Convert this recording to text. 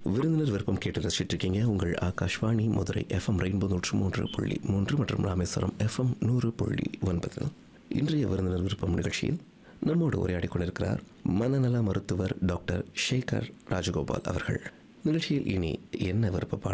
விருந்தினர் விருப்பம் கேட்டு ரசிச்சுட்டு இருக்கீங்க. உங்கள் ஆகாஷ்வாணி மதுரை FM ரெயின்போ 103.3 மற்றும் ராமேஸ்வரம் FM 100.9. இன்றைய விருந்தினர் விருப்பம் நிகழ்ச்சியில் நம்மோடு உரையாடி கொண்டிருக்கிறார் மனநல மருத்துவர் டாக்டர் சேகர் ராஜகோபால் அவர்கள். நிகழ்ச்சியில் இனி என்ன விருப்ப